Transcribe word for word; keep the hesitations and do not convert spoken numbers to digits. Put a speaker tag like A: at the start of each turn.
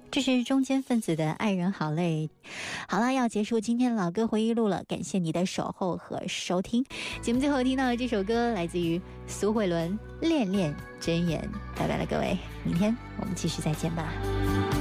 A: 这是中间分子的爱人好累。好了，要结束今天的老歌回忆录了，感谢你的守候和收听。节目最后听到的这首歌来自于苏慧伦《恋恋真言》，拜拜了各位，明天我们继续再见吧。